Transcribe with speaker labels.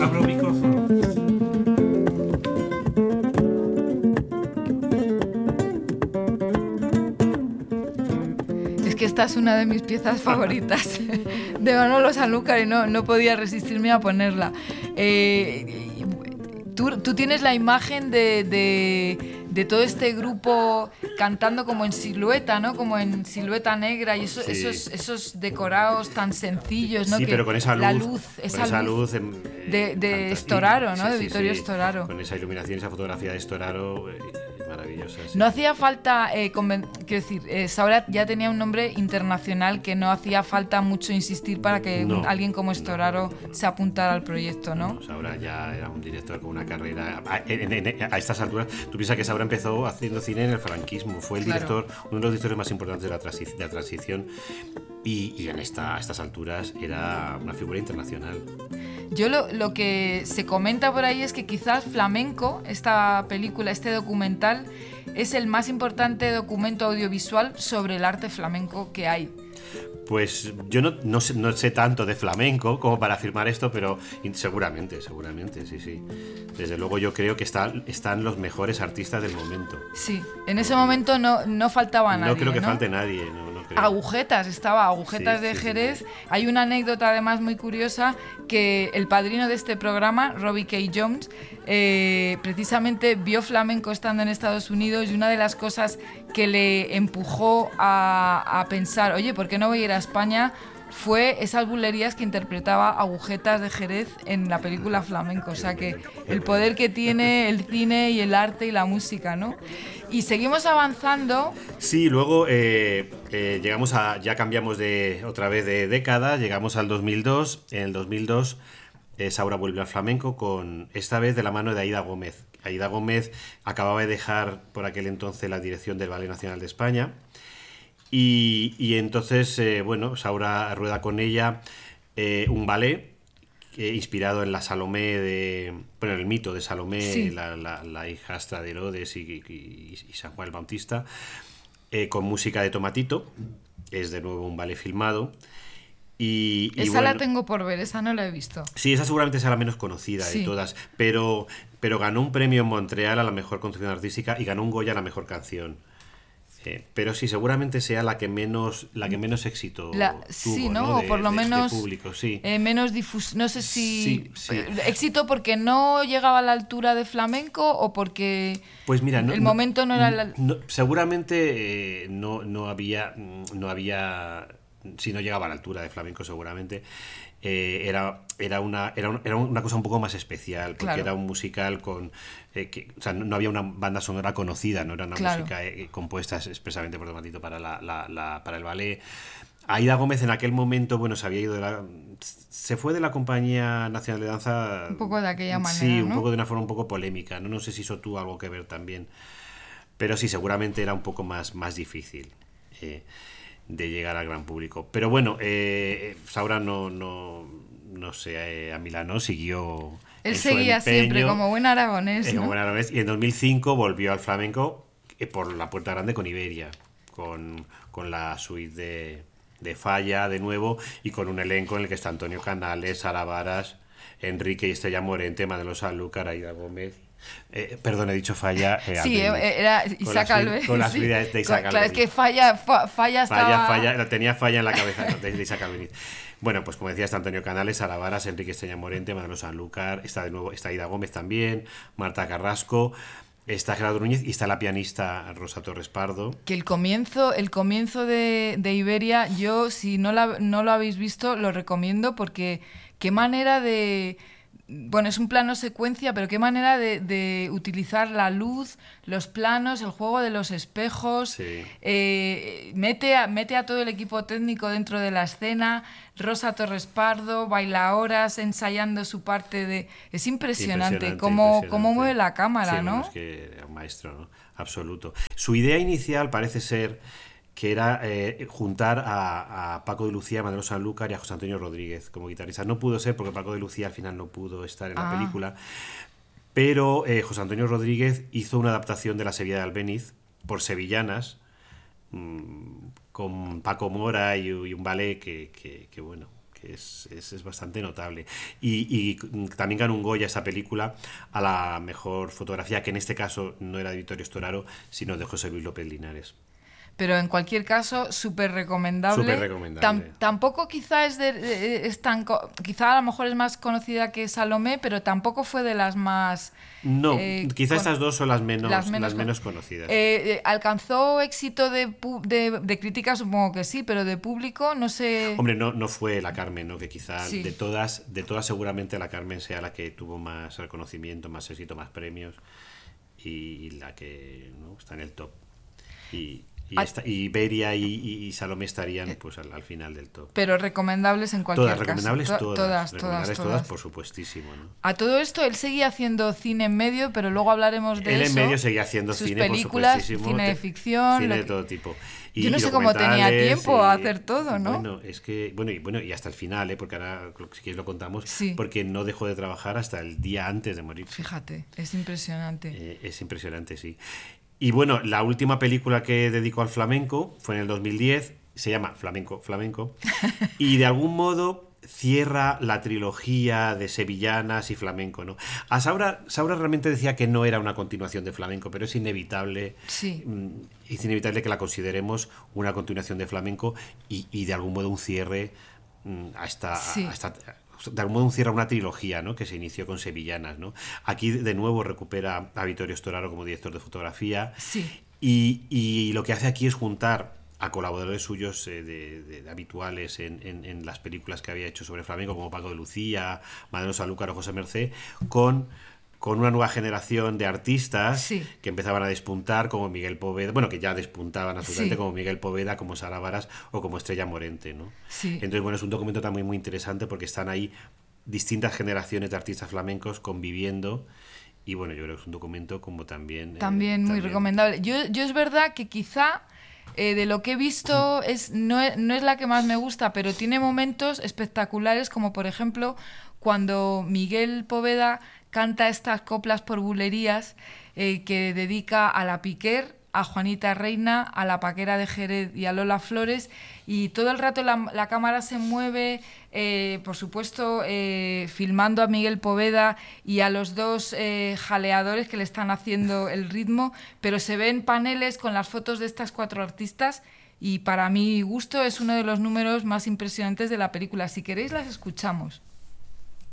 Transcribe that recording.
Speaker 1: Abro micrófono.
Speaker 2: Es que esta es una de mis piezas favoritas de Manolo Sanlúcar y no podía resistirme a ponerla. Tú tienes la imagen de todo este grupo cantando como en silueta, ¿no? Como en silueta negra y
Speaker 1: Sí.
Speaker 2: esos decorados tan sencillos, ¿no?
Speaker 1: Sí,
Speaker 2: Que
Speaker 1: pero con esa
Speaker 2: la
Speaker 1: luz,
Speaker 2: esa luz de Storaro, ¿no? De Vittorio Storaro.
Speaker 1: Con esa iluminación, esa fotografía de Storaro, maravillosa. Sí.
Speaker 2: No hacía falta, quiero decir, Saura ya tenía un nombre internacional que no hacía falta mucho insistir para que alguien como Storaro se apuntara al proyecto, ¿no?
Speaker 1: Saura ya era un director con una carrera a estas alturas. Tú piensas que Saura empezó haciendo cine en el franquismo, fue el director, uno de los directores más importantes de la transición y a estas alturas era una figura internacional.
Speaker 2: Yo lo que se comenta por ahí es que quizás Flamenco, esta película, este documental, es el más importante documento audiovisual sobre el arte flamenco que hay.
Speaker 1: Pues yo no sé tanto de flamenco como para afirmar esto, pero seguramente, sí. Desde luego yo creo que están los mejores artistas del momento.
Speaker 2: Sí, en ese momento no faltaba nadie.
Speaker 1: No creo que falte nadie, no creo.
Speaker 2: Agujetas de Jerez. Sí. Hay una anécdota además muy curiosa que el padrino de este programa, Robbie K. Jones, precisamente vio flamenco estando en Estados Unidos y una de las cosas que le empujó a pensar, oye, ¿por qué no voy a ir a España? Fue esas bulerías que interpretaba Agujetas de Jerez en la película Flamenco. O sea que el poder que tiene el cine y el arte y la música, ¿no? Y seguimos avanzando.
Speaker 1: Sí, luego ya cambiamos otra vez de década, llegamos al 2002. En el 2002 Saura vuelve al flamenco esta vez de la mano de Aída Gómez. Aída Gómez acababa de dejar por aquel entonces la dirección del Ballet Nacional de España. Y entonces, Saura rueda con ella un ballet inspirado en la Salomé el mito de Salomé, sí. la hijastra de Herodes y San Juan el Bautista, con música de Tomatito. Es de nuevo un ballet filmado.
Speaker 2: Esa la tengo por ver, esa no la he visto.
Speaker 1: Sí, esa seguramente sea la menos conocida de todas, pero ganó un premio en Montreal a la mejor conducción artística y ganó un Goya a la mejor canción. Pero sí, seguramente sea la que menos éxito tuvo,
Speaker 2: sí, ¿no? O por lo menos
Speaker 1: de público, sí.
Speaker 2: Menos difusión. No sé si
Speaker 1: sí.
Speaker 2: Éxito porque no llegaba a la altura de flamenco o porque
Speaker 1: pues mira,
Speaker 2: el momento no era
Speaker 1: seguramente no había si no llegaba a la altura de flamenco seguramente. Era una cosa un poco más especial porque
Speaker 2: claro.
Speaker 1: Era un musical no había una banda sonora conocida, no era una música compuesta expresamente por Tomatito para para el ballet. Aída Gómez en aquel momento se había ido se fue de la Compañía Nacional de Danza
Speaker 2: un poco de aquella manera,
Speaker 1: sí,
Speaker 2: ¿no?
Speaker 1: un poco de una forma un poco polémica, no sé si eso tuvo algo que ver también, pero sí, seguramente era un poco más difícil de llegar al gran público. Pero bueno, Saura no sé, a Milano siguió.
Speaker 2: Él seguía siempre como buen aragonés, ¿no?
Speaker 1: Como buen aragonés, y en 2005 volvió al flamenco por la puerta grande con Iberia, con la suite de Falla de nuevo y con un elenco en el que está Antonio Canales, Sara Varas, Enrique y Estrella Morente, Manolo Sanlúcar, Aída Gómez. Perdón, he dicho Falla.
Speaker 2: Sí, era Isaac Albéniz.
Speaker 1: Con las vidas de Isaac Albéniz.
Speaker 2: Claro, es que Falla estaba...
Speaker 1: tenía Falla en la cabeza de Isaac Albéniz. Bueno, pues como decía, está Antonio Canales, Sara Varas, Enrique Estrella Morente, Manolo Sanlúcar, está Aída Gómez también, Marta Carrasco, está Gerardo Núñez y está la pianista Rosa Torres Pardo.
Speaker 2: Que el comienzo de Iberia, yo si no lo habéis visto, lo recomiendo porque qué manera de... Bueno, es un plano secuencia, pero qué manera de utilizar la luz, los planos, el juego de los espejos.
Speaker 1: Sí.
Speaker 2: Mete a todo el equipo técnico dentro de la escena. Rosa Torres Pardo, bailaoras ensayando su parte de... Es impresionante cómo mueve la cámara,
Speaker 1: sí,
Speaker 2: ¿no?
Speaker 1: Bueno, es que era un maestro, ¿no? Absoluto. Su idea inicial parece ser que era juntar a Paco de Lucía, a Manolo Sanlúcar y a José Antonio Rodríguez como guitarristas. No pudo ser porque Paco de Lucía al final no pudo estar en la película, pero José Antonio Rodríguez hizo una adaptación de La Sevilla de Albéniz por sevillanas, con Paco Mora y un ballet que que es bastante notable. Y también ganó un Goya esa película a la mejor fotografía, que en este caso no era de Vittorio Storaro, sino de José Luis López Linares.
Speaker 2: Pero en cualquier caso, súper recomendable.
Speaker 1: Súper recomendable.
Speaker 2: Tampoco quizá quizá a lo mejor es más conocida que Salomé, pero tampoco fue de las más...
Speaker 1: No, quizá estas dos son las menos conocidas.
Speaker 2: ¿Alcanzó éxito de crítica? Supongo que sí, pero de público no sé...
Speaker 1: Hombre, no fue la Carmen, ¿no? Que quizá sí. de todas seguramente la Carmen sea la que tuvo más reconocimiento, más éxito, más premios y la que, ¿no?, está en el top. Y Beria y Salomé estarían pues al final del top.
Speaker 2: Pero recomendables en cualquier
Speaker 1: recomendables
Speaker 2: caso.
Speaker 1: Todas, por supuestísimo, ¿no?
Speaker 2: A todo esto, él seguía haciendo cine en medio, pero luego hablaremos de eso.
Speaker 1: Él en medio seguía haciendo
Speaker 2: sus
Speaker 1: cine,
Speaker 2: películas,
Speaker 1: por supuestísimo.
Speaker 2: Cine de ficción.
Speaker 1: Cine de todo tipo.
Speaker 2: Yo no sé cómo tenía tiempo a hacer todo, ¿no?
Speaker 1: Bueno, es que... y hasta el final, porque ahora, si quieres, lo contamos,
Speaker 2: sí.
Speaker 1: Porque no dejó de trabajar hasta el día antes de morir.
Speaker 2: Fíjate, es impresionante.
Speaker 1: Es impresionante, sí. Y bueno, la última película que dedicó al flamenco fue en el 2010, se llama Flamenco, y de algún modo cierra la trilogía de sevillanas y flamenco, ¿no? A Saura realmente decía que no era una continuación de flamenco, pero es inevitable,
Speaker 2: sí.
Speaker 1: Es inevitable que la consideremos una continuación de flamenco y de algún modo un cierre de algún modo cierra una trilogía, ¿no?, que se inició con sevillanas, ¿no? Aquí de nuevo recupera a Vittorio Storaro como director de fotografía,
Speaker 2: sí.
Speaker 1: y lo que hace aquí es juntar a colaboradores suyos de habituales en las películas que había hecho sobre flamenco, como Paco de Lucía, Madero Sanlúcar o José Mercé, con una nueva generación de artistas,
Speaker 2: sí.
Speaker 1: que empezaban a despuntar, como Miguel Poveda, bueno, que ya despuntaban absolutamente,
Speaker 2: sí.
Speaker 1: como Miguel Poveda, como Sara Varas o como Estrella Morente, ¿no?
Speaker 2: Sí.
Speaker 1: Entonces, bueno, es un documento también muy interesante porque están ahí distintas generaciones de artistas flamencos conviviendo. Y bueno, yo creo que es un documento como también
Speaker 2: muy recomendable. Yo es verdad que quizá de lo que he visto no es la que más me gusta, pero tiene momentos espectaculares, como por ejemplo cuando Miguel Poveda canta estas coplas por bulerías que dedica a la Piquer, a Juanita Reina, a la Paquera de Jerez y a Lola Flores, y todo el rato la cámara se mueve, por supuesto filmando a Miguel Poveda y a los dos jaleadores que le están haciendo el ritmo, pero se ven paneles con las fotos de estas 4 artistas y para mi gusto es uno de los números más impresionantes de la película. Si queréis las escuchamos.